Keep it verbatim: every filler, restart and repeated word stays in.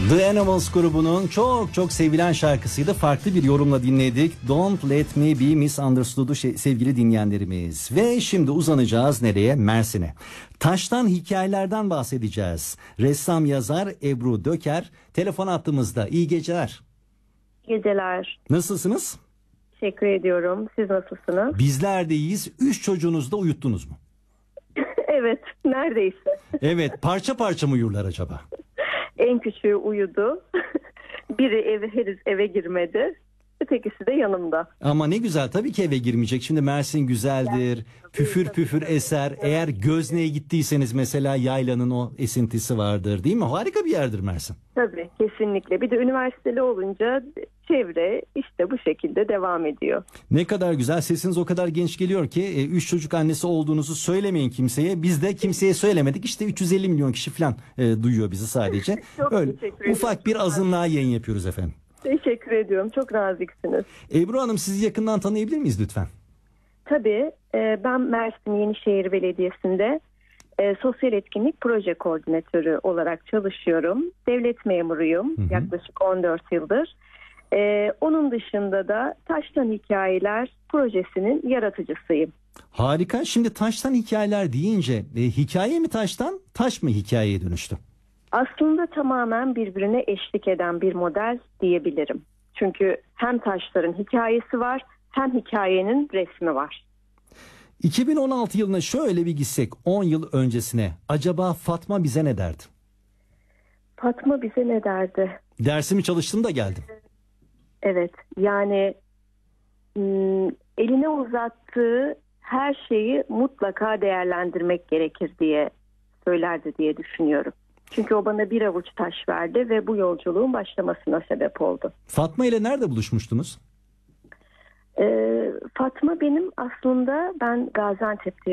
The Animals grubunun çok çok sevilen şarkısıydı. Farklı bir yorumla dinledik. Don't Let Me Be Misunderstood'u sevgili dinleyenlerimiz. Ve şimdi uzanacağız nereye? Mersin'e. Taştan hikayelerden bahsedeceğiz. Ressam yazar Ebru Döker telefon attığımızda. İyi geceler. İyi geceler. Nasılsınız? Teşekkür ediyorum. Siz nasılsınız? Bizler de iyiyiz. Üç çocuğunuzu da uyuttunuz mu? Evet, neredeyse. Evet, parça parça mı uyurlar acaba? En küçüğü uyudu. Biri eve, henüz eve girmedi. Ötekisi de yanımda. Ama ne güzel, tabii ki eve girmeyecek. Şimdi Mersin güzeldir. Püfür püfür eser. Eğer Gözne'ye gittiyseniz mesela yaylanın o esintisi vardır, değil mi? Harika bir yerdir Mersin. Tabii, kesinlikle. Bir de üniversiteli olunca çevre işte bu şekilde devam ediyor. Ne kadar güzel. Sesiniz o kadar genç geliyor ki e, üç çocuk annesi olduğunuzu söylemeyin kimseye. Biz de kimseye söylemedik. İşte üç yüz elli milyon kişi falan e, duyuyor bizi sadece. Öyle ufak bir azınlığa yayın yapıyoruz efendim. Teşekkür ediyorum. Çok naziksiniz. Ebru Hanım, sizi yakından tanıyabilir miyiz lütfen? Tabii. E, ben Mersin Yenişehir Belediyesi'nde e, sosyal etkinlik proje koordinatörü olarak çalışıyorum. Devlet memuruyum. Hı hı. Yaklaşık on dört yıldır. E, onun dışında da Taştan Hikayeler projesinin yaratıcısıyım. Harika. Şimdi Taştan Hikayeler deyince e, hikaye mi taştan, taş mı hikayeye dönüştü? Aslında tamamen birbirine eşlik eden bir model diyebilirim. Çünkü hem taşların hikayesi var, hem hikayenin resmi var. iki bin on altı yılına şöyle bir gitsek, on yıl öncesine, acaba Fatma bize ne derdi? Fatma bize ne derdi? Dersimi çalıştım da geldim. Evet, yani eline uzattığı her şeyi mutlaka değerlendirmek gerekir diye söylerdi diye düşünüyorum. Çünkü o bana bir avuç taş verdi ve bu yolculuğun başlamasına sebep oldu. Fatma ile nerede buluşmuştunuz? Ee, Fatma benim aslında, ben Gaziantep'te